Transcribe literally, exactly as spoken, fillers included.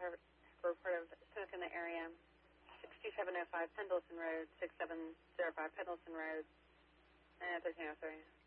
have a report of smoke in the area. six two seven oh five Pendleton Road, six seven oh five Pendleton Road, and thirteen oh three.